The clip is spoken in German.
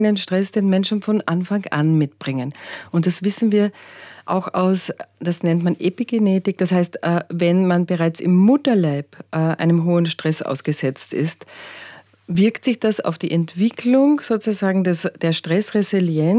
den Stress den Menschen von Anfang an mitbringen. Und das wissen wir auch aus, das nennt man Epigenetik. Das heißt, wenn man bereits im Mutterleib einem hohen Stress ausgesetzt ist, wirkt sich das auf die Entwicklung sozusagen der Stressresilienz